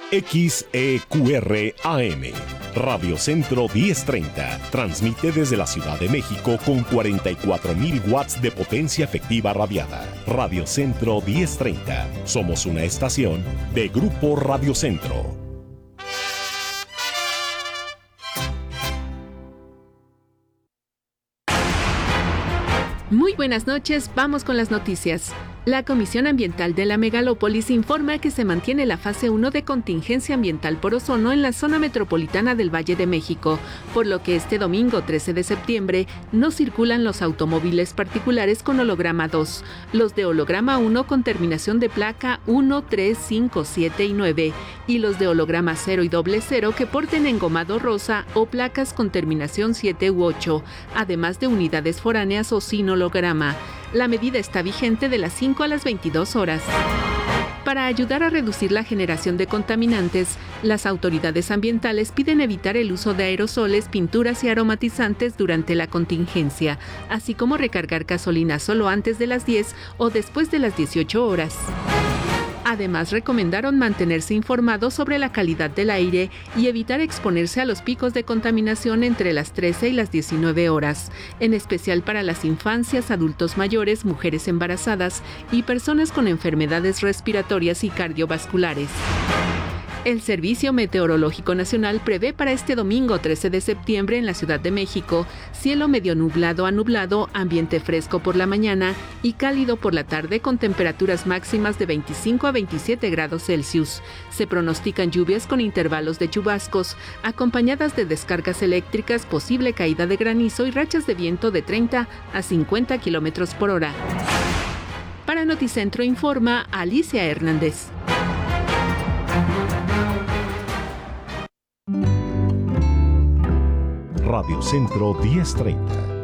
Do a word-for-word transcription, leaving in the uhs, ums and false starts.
X E Q R A M, Radio Centro diez treinta, transmite desde la Ciudad de México con cuarenta y cuatro mil watts de potencia efectiva radiada. Radio Centro diez treinta, somos una estación de Grupo Radio Centro. Muy buenas noches, vamos con las noticias. La Comisión Ambiental de la Megalópolis informa que se mantiene la fase uno de contingencia ambiental por ozono en la zona metropolitana del Valle de México, por lo que este domingo trece de septiembre no circulan los automóviles particulares con holograma dos, los de holograma uno con terminación de placa uno, tres, cinco, siete y nueve, y los de holograma cero y doble cero que porten engomado rosa o placas con terminación siete u ocho, además de unidades foráneas o sin holograma. La medida está vigente de las cinco a las veintidós horas. Para ayudar a reducir la generación de contaminantes, las autoridades ambientales piden evitar el uso de aerosoles, pinturas y aromatizantes durante la contingencia, así como recargar gasolina solo antes de las diez o después de las dieciocho horas. Además, recomendaron mantenerse informados sobre la calidad del aire y evitar exponerse a los picos de contaminación entre las trece y las diecinueve horas, en especial para las infancias, adultos mayores, mujeres embarazadas y personas con enfermedades respiratorias y cardiovasculares. El Servicio Meteorológico Nacional prevé para este domingo trece de septiembre en la Ciudad de México cielo medio nublado a nublado, ambiente fresco por la mañana y cálido por la tarde con temperaturas máximas de veinticinco a veintisiete grados Celsius. Se pronostican lluvias con intervalos de chubascos, acompañadas de descargas eléctricas, posible caída de granizo y rachas de viento de treinta a cincuenta kilómetros por hora. Para Noticentro informa Alicia Hernández. Radio Centro diez treinta,